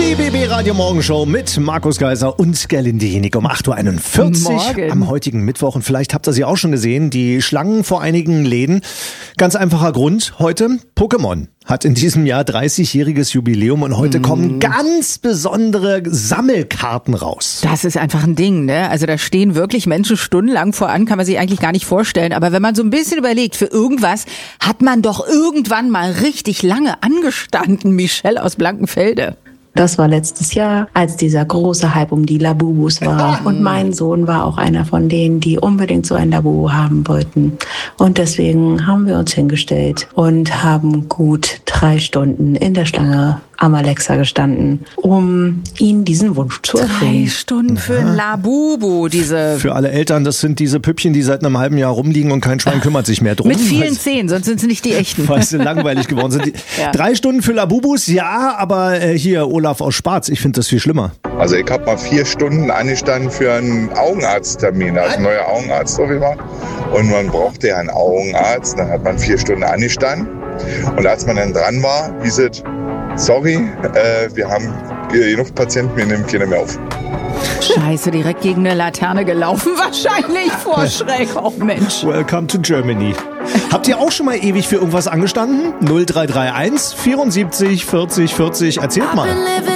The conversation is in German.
Die BB Radio Morgenshow mit Markus Geiser und Gerlinde Jenig um 8.41 Uhr am heutigen Mittwoch. Und vielleicht habt ihr sie auch schon gesehen, die Schlangen vor einigen Läden. Ganz einfacher Grund heute, Pokémon hat in diesem Jahr 30-jähriges Jubiläum und heute kommen ganz besondere Sammelkarten raus. Das ist einfach ein Ding, ne? Also da stehen wirklich Menschen stundenlang voran, kann man sich eigentlich gar nicht vorstellen. Aber wenn man so ein bisschen überlegt, für irgendwas hat man doch irgendwann mal richtig lange angestanden, Michelle aus Blankenfelde. Das war letztes Jahr, als dieser große Hype um die Labubus war. Und mein Sohn war auch einer von denen, die unbedingt so ein Labubu haben wollten. Und deswegen haben wir uns hingestellt und haben gut 3 Stunden in der Schlange am Alexa gestanden, um ihnen diesen Wunsch zu erfüllen. 3 Stunden für ein Labubu, diese... Für alle Eltern, das sind diese Püppchen, die seit einem halben Jahr rumliegen und kein Schwein kümmert sich mehr drum. Mit vielen Zähnen, sonst sind sie nicht die echten. Weil sie langweilig geworden sind. Ja. 3 Stunden für Labubus, ja, aber hier Olaf aus Spaz, ich finde das viel schlimmer. Also ich habe mal 4 Stunden angestanden für einen Augenarzttermin, also neuer Augenarzt so wie war. Und man brauchte ja einen Augenarzt, dann hat man 4 Stunden angestanden. Und als man dann dran war, hieß es, sorry, wir haben genug Patienten, wir nehmen keine mehr auf. Scheiße, direkt gegen eine Laterne gelaufen, wahrscheinlich vor Schreck. Oh Mensch. Welcome to Germany. Habt ihr auch schon mal ewig für irgendwas angestanden? 0331 74 40 40, erzählt mal.